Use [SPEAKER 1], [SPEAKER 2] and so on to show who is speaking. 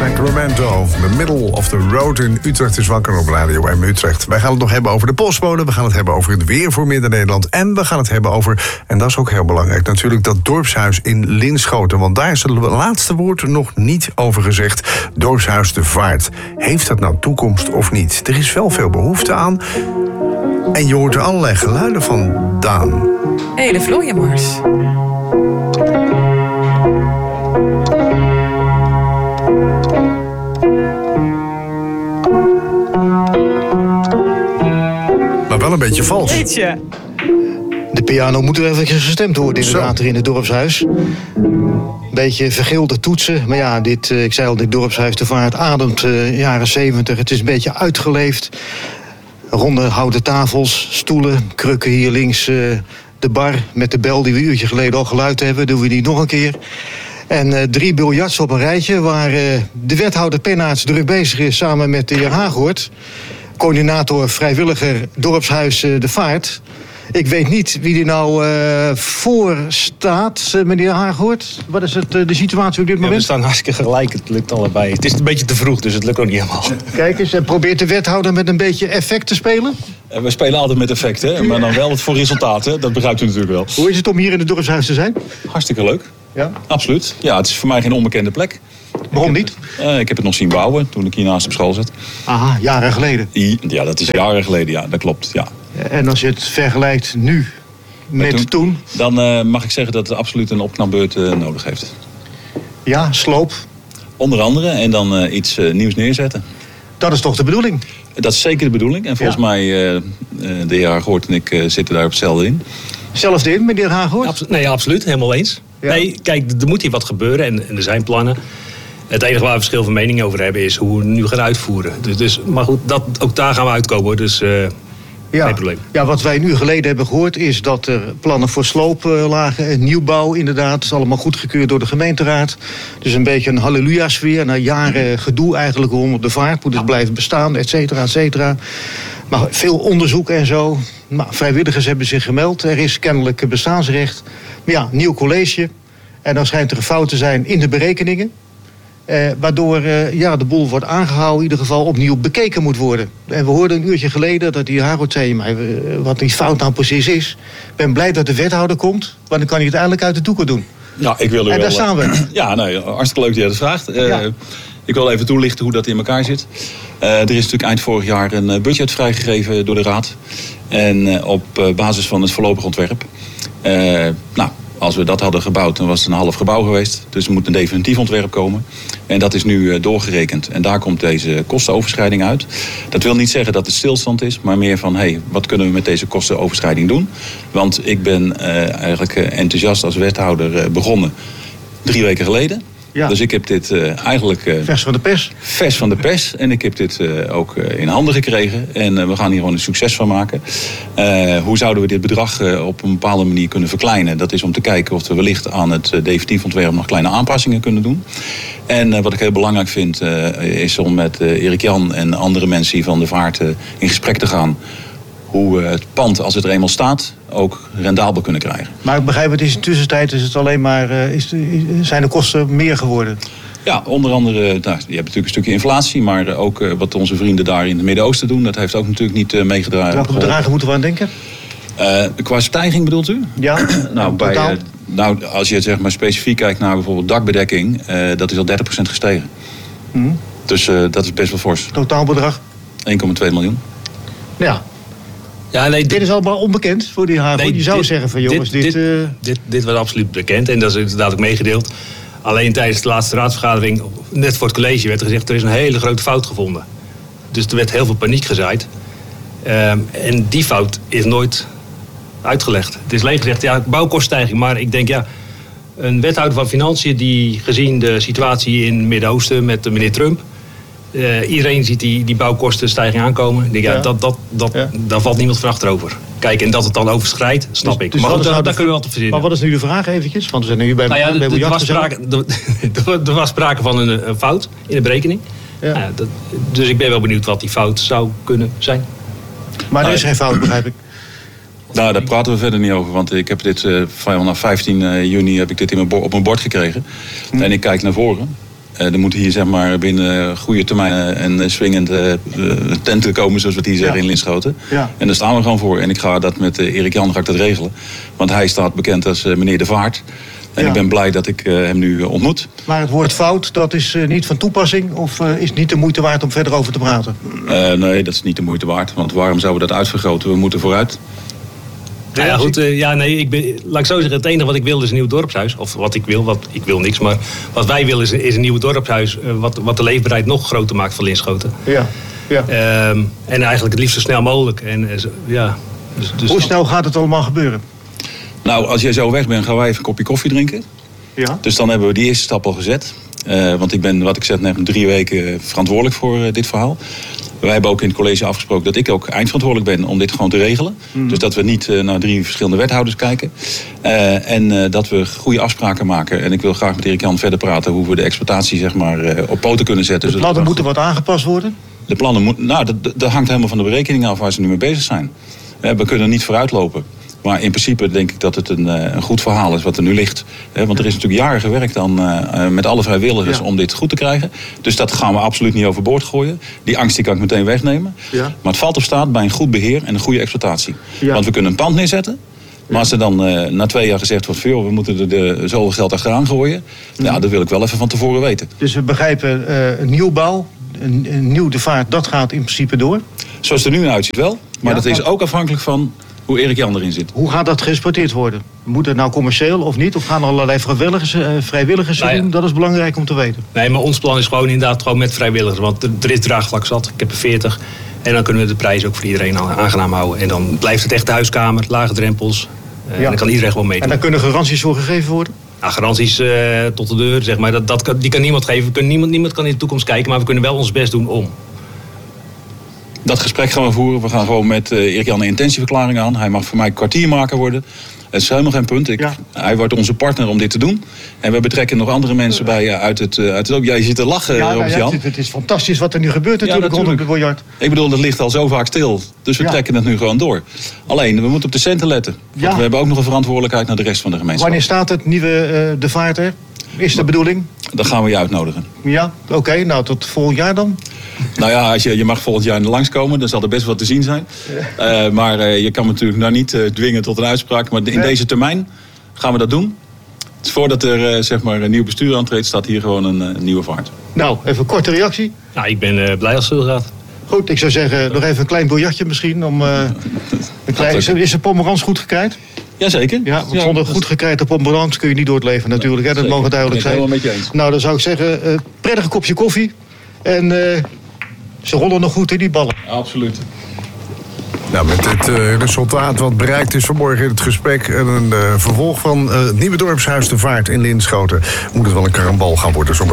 [SPEAKER 1] Sacramento, the middle of the road in Utrecht is wakker op Radio M Utrecht. Wij gaan het nog hebben over de postbode, we gaan het hebben over het weer voor Midden-Nederland en we gaan het hebben over, en dat is ook heel belangrijk natuurlijk, dat dorpshuis in Linschoten. Want daar is het laatste woord nog niet over gezegd. Dorpshuis De Vaart. Heeft dat nou toekomst of niet? Er is wel veel behoefte aan en je hoort er allerlei geluiden van Daan.
[SPEAKER 2] Hé, de vlooienmars.
[SPEAKER 1] Maar wel een beetje vals.
[SPEAKER 2] Jeetje.
[SPEAKER 3] De piano moet wel even gestemd worden inderdaad hier in het dorpshuis. Beetje vergeelde toetsen. Maar ja, ik zei al, dit dorpshuis De Vaart ademt jaren 70. Het is een beetje uitgeleefd. Ronde houten tafels, stoelen, krukken hier links. De bar met de bel die we een uurtje geleden al geluid hebben. Doen we die nog een keer. En 3 biljarts op een rijtje waar de wethouder Pennaerts druk bezig is samen met de heer Haaghoort. Coördinator vrijwilliger dorpshuis De Vaart. Ik weet niet wie er nou voor staat, meneer Haaghoort. Wat is de situatie op dit moment?
[SPEAKER 4] We staan hartstikke gelijk, het lukt allebei. Het is een beetje te vroeg, dus het lukt ook niet helemaal.
[SPEAKER 3] Kijk eens, en probeert de wethouder met een beetje effect te spelen?
[SPEAKER 4] We spelen altijd met effecten, maar dan wel het voor resultaten. Dat begrijpt u natuurlijk wel.
[SPEAKER 3] Hoe is het om hier in het dorpshuis te zijn?
[SPEAKER 4] Hartstikke leuk.
[SPEAKER 3] Ja?
[SPEAKER 4] Absoluut. Ja, het is voor mij geen onbekende plek.
[SPEAKER 3] Waarom niet?
[SPEAKER 4] Ik heb het nog zien bouwen toen ik hier naast op school zat.
[SPEAKER 3] Aha, jaren geleden.
[SPEAKER 4] Ja, dat is jaren geleden, ja, dat klopt. Ja.
[SPEAKER 3] En als je het vergelijkt nu met toen?
[SPEAKER 4] Dan mag ik zeggen dat het absoluut een opknapbeurt nodig heeft.
[SPEAKER 3] Ja, sloop.
[SPEAKER 4] Onder andere, en dan iets nieuws neerzetten.
[SPEAKER 3] Dat is toch de bedoeling?
[SPEAKER 4] Dat is zeker de bedoeling. En volgens mij, de heer Haaghoort en ik zitten daar op hetzelfde in.
[SPEAKER 3] Zelfde in, meneer Haaghoort?
[SPEAKER 4] Nee, absoluut. Helemaal eens. Ja. Nee, kijk, er moet hier wat gebeuren en er zijn plannen. Het enige waar we verschil van mening over hebben is hoe we het nu gaan uitvoeren. Dus, maar goed, ook daar gaan we uitkomen. Dus geen probleem. Ja,
[SPEAKER 3] wat wij nu geleden hebben gehoord is dat er plannen voor sloop lagen. En nieuwbouw inderdaad. Het is allemaal goedgekeurd door de gemeenteraad. Dus een beetje een halleluja-sfeer. Na jaren gedoe eigenlijk rondom De Vaart. Moet het blijven bestaan, et cetera, et cetera. Maar veel onderzoek en zo. Nou, vrijwilligers hebben zich gemeld. Er is kennelijk bestaansrecht. Maar ja, nieuw college. En dan schijnt er een fout te zijn in de berekeningen. Waardoor de boel wordt aangehouden, in ieder geval opnieuw bekeken moet worden. En we hoorden een uurtje geleden dat die Haaghoort zei mij wat die fout nou precies is. Ik ben blij dat de wethouder komt, want dan kan hij het eindelijk uit de doeken doen.
[SPEAKER 4] Nou, ik wil
[SPEAKER 3] en daar staan we.
[SPEAKER 4] Ja, nee, hartstikke leuk dat je dat vraagt. Ik wil even toelichten hoe dat in elkaar zit. Er is natuurlijk eind vorig jaar een budget vrijgegeven door de raad. En op basis van het voorlopig ontwerp. Als we dat hadden gebouwd, dan was het een half gebouw geweest. Dus er moet een definitief ontwerp komen. En dat is nu doorgerekend. En daar komt deze kostenoverschrijding uit. Dat wil niet zeggen dat het stilstand is, maar meer van wat kunnen we met deze kostenoverschrijding doen? Want ik ben eigenlijk enthousiast als wethouder begonnen 3 weken geleden. Ja. Dus ik heb dit eigenlijk...
[SPEAKER 3] vers van de pers.
[SPEAKER 4] Vers van de pers. En ik heb dit ook in handen gekregen. En we gaan hier gewoon een succes van maken. Hoe zouden we dit bedrag op een bepaalde manier kunnen verkleinen? Dat is om te kijken of we wellicht aan het definitief ontwerp nog kleine aanpassingen kunnen doen. En wat ik heel belangrijk vind is om met Erik Jan en andere mensen hier van De Vaart in gesprek te gaan. Hoe het pand, als het er eenmaal staat, ook rendabel kunnen krijgen.
[SPEAKER 3] Maar ik begrijp, het is in de tussentijd is het alleen maar, zijn de kosten meer geworden?
[SPEAKER 4] Ja, onder andere, je hebt natuurlijk een stukje inflatie, maar ook wat onze vrienden daar in het Midden-Oosten doen, dat heeft ook natuurlijk niet meegedragen.
[SPEAKER 3] Welke bedragen moeten we aan denken?
[SPEAKER 4] Qua stijging bedoelt u?
[SPEAKER 3] Ja,
[SPEAKER 4] als je zeg maar specifiek kijkt naar bijvoorbeeld dakbedekking, dat is al 30% gestegen. Dus dat is best wel fors.
[SPEAKER 3] Totaalbedrag?
[SPEAKER 4] 1,2 miljoen.
[SPEAKER 3] Ja. Ja, nee, dit is allemaal onbekend voor die Haaghoort. Nee, je zou zeggen van jongens,
[SPEAKER 4] dit was absoluut bekend en dat is inderdaad ook meegedeeld. Alleen tijdens de laatste raadsvergadering, net voor het college, werd er gezegd er is een hele grote fout gevonden. Dus er werd heel veel paniek gezaaid. En die fout is nooit uitgelegd. Het is alleen gezegd, bouwkoststijging. Maar ik denk, een wethouder van Financiën die gezien de situatie in het Midden-Oosten met meneer Trump, iedereen ziet die bouwkostenstijging aankomen. Ik denk, daar valt niemand van achterover. Kijk, en dat het dan overschrijdt, snap ik. Maar daar kunnen we altijd verzinnen.
[SPEAKER 3] Maar wat is nu de vraag eventjes? Want we zijn nu bij
[SPEAKER 4] er was sprake van een fout in de berekening. Ja. Dus ik ben wel benieuwd wat die fout zou kunnen zijn.
[SPEAKER 3] Maar er is geen fout, begrijp ik.
[SPEAKER 4] Nou, daar praten we verder niet over. Want ik heb dit vanaf 15 juni heb ik dit op mijn bord gekregen. En ik kijk naar voren. Er moeten hier zeg maar binnen goede termijn en swingend tenten komen, zoals we het hier zeggen in Linschoten. Ja. En daar staan we gewoon voor. En ik ga dat met Erik Jan ga ik dat regelen. Want hij staat bekend als meneer De Vaart. En ik ben blij dat ik hem nu ontmoet.
[SPEAKER 3] Maar het woord fout, dat is niet van toepassing? Of is het niet de moeite waard om verder over te praten?
[SPEAKER 4] Nee, dat is niet de moeite waard. Want waarom zouden we dat uitvergroten? We moeten vooruit.
[SPEAKER 2] Nou ja, goed. Laat ik zo zeggen, het enige wat ik wil is een nieuw dorpshuis. Of wat ik wil niks. Maar wat wij willen is een nieuw dorpshuis. Wat de leefbaarheid nog groter maakt van Linschoten. Ja. En eigenlijk het liefst zo snel mogelijk. Dus
[SPEAKER 3] hoe snel gaat het allemaal gebeuren?
[SPEAKER 4] Nou, als jij zo weg bent, gaan wij even een kopje koffie drinken. Ja. Dus dan hebben we die eerste stap al gezet. Want ik ben, wat ik zeg, net 3 weken verantwoordelijk voor dit verhaal. Wij hebben ook in het college afgesproken dat ik ook eindverantwoordelijk ben om dit gewoon te regelen. Mm. Dus dat we niet naar 3 verschillende wethouders kijken. En dat we goede afspraken maken. En ik wil graag met Erik Jan verder praten hoe we de exploitatie zeg maar, op poten kunnen zetten.
[SPEAKER 3] De plannen moeten wat aangepast worden?
[SPEAKER 4] De plannen dat hangt helemaal van de berekeningen af waar ze nu mee bezig zijn. We kunnen niet vooruitlopen. Maar in principe denk ik dat het een goed verhaal is wat er nu ligt. Want er is natuurlijk jaren gewerkt dan met alle vrijwilligers om dit goed te krijgen. Dus dat gaan we absoluut niet overboord gooien. Die angst die kan ik meteen wegnemen. Ja. Maar het valt of staat bij een goed beheer en een goede exploitatie. Ja. Want we kunnen een pand neerzetten. Maar als er dan na 2 jaar gezegd wordt, we moeten er zoveel geld achteraan gooien. Ja, dat wil ik wel even van tevoren weten.
[SPEAKER 3] Dus we begrijpen, een nieuwbouw, een nieuw De Vaart, dat gaat in principe door?
[SPEAKER 4] Zoals het er nu uitziet wel. Maar dat is ook afhankelijk van hoe Erik Jan erin zit.
[SPEAKER 3] Hoe gaat dat geëxploiteerd worden? Moet het nou commercieel of niet? Of gaan er allerlei vrijwilligers doen? Dat is belangrijk om te weten.
[SPEAKER 2] Nee, maar ons plan is gewoon inderdaad gewoon met vrijwilligers. Want er is draagvlak zat. Ik heb er 40. En dan kunnen we de prijs ook voor iedereen aangenaam houden. En dan blijft het echt de huiskamer, lage drempels. En dan kan iedereen gewoon meedoen.
[SPEAKER 3] En daar kunnen garanties voor gegeven worden?
[SPEAKER 2] Nou, garanties tot de deur, zeg maar. Die kan niemand geven. Niemand kan in de toekomst kijken. Maar we kunnen wel ons best doen om.
[SPEAKER 4] Dat gesprek gaan we voeren. We gaan gewoon met Erik Jan een intentieverklaring aan. Hij mag voor mij kwartiermaker worden. Het is helemaal geen punt. Hij wordt onze partner om dit te doen. En we betrekken nog andere mensen bij uit het Jij zit te lachen, Robert-Jan.
[SPEAKER 3] Het is fantastisch wat er nu gebeurt natuurlijk rondom de biljart.
[SPEAKER 4] Ik bedoel, dat ligt al zo vaak stil. Dus we trekken het nu gewoon door. Alleen, we moeten op de centen letten. Want we hebben ook nog een verantwoordelijkheid naar de rest van de gemeenschap.
[SPEAKER 3] Wanneer staat het nieuwe De Vaart er? Is de bedoeling?
[SPEAKER 4] Dan gaan we je uitnodigen.
[SPEAKER 3] Ja, oké. Nou, tot volgend jaar dan?
[SPEAKER 4] Nou ja, als je mag volgend jaar langskomen, dan zal er best wat te zien zijn. Maar je kan me natuurlijk nou niet dwingen tot een uitspraak. Maar in deze termijn gaan we dat doen. Dus voordat er zeg maar een nieuw bestuur aantreedt, staat hier gewoon een nieuwe vaart.
[SPEAKER 3] Nou, even een korte reactie.
[SPEAKER 2] Nou, ik ben blij als het zo gaat.
[SPEAKER 3] Goed, ik zou zeggen, nog even een klein biljartje misschien. Is de Pomerans goed gekrijt?
[SPEAKER 4] Jazeker.
[SPEAKER 3] Ja, want zonder goed gekrijte Pomerans kun je niet door het leven natuurlijk. Hè? Dat mogen duidelijk zijn.
[SPEAKER 4] Ik ben het helemaal met je eens.
[SPEAKER 3] Nou, dan zou ik zeggen, prettig kopje koffie. En ze rollen nog goed in die ballen.
[SPEAKER 4] Absoluut.
[SPEAKER 1] Nou, met het resultaat wat bereikt is vanmorgen in het gesprek en een vervolg van het nieuwe dorpshuis De Vaart in Linschoten, moet het wel een karambal gaan worden.